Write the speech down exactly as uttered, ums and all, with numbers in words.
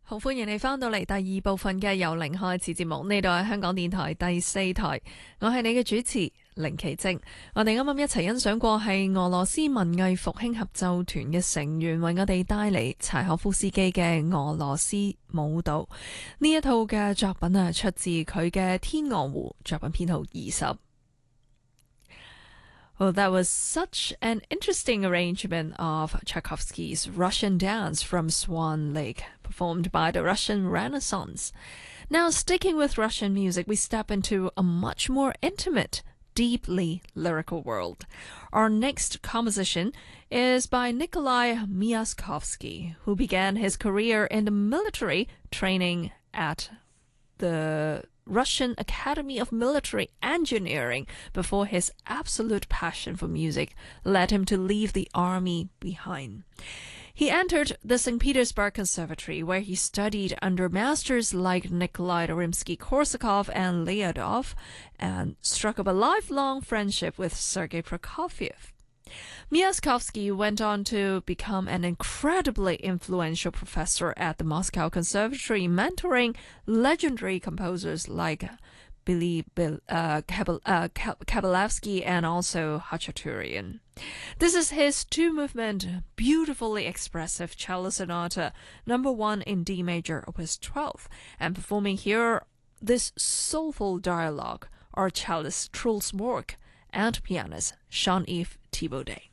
好歡迎你返到嚟第二部分嘅由零開始節目，呢度係香港電台第四台，我係你嘅主持凌奇晶。我哋啱啱一齊欣賞過係俄羅斯文藝復興合奏團嘅成員為我哋帶嚟柴可夫斯基嘅俄羅斯舞蹈。呢一套嘅作品啊，出自佢嘅《天鵝湖》，作品編號二十。Well, that was such an interesting arrangement of Tchaikovsky's Russian Dance from Swan Lake, performed by the Russian Renaissance. Now, sticking with Russian music, we step into a much more intimate, deeply lyrical world. Our next composition is by Nikolai Myaskovsky, who began his career in the military training at the Russian Academy of Military Engineering before his absolute passion for music led him to leave the army behind. He entered the Saint Petersburg Conservatory, where he studied under masters like Nikolai Rimsky-Korsakov and Lyadov, and struck up a lifelong friendship with Sergei Prokofiev. Myaskovsky went on to become an incredibly influential professor at the Moscow Conservatory, mentoring legendary composers like Billy Bil, uh, Kabel, uh, Kabalevsky and also Khachaturian. This is his two-movement, beautifully expressive cello sonata, number one in D major, opus twelve, and performing here this soulful dialogue are cellist Truls Mork and pianist Jean-Yves Thibaudet.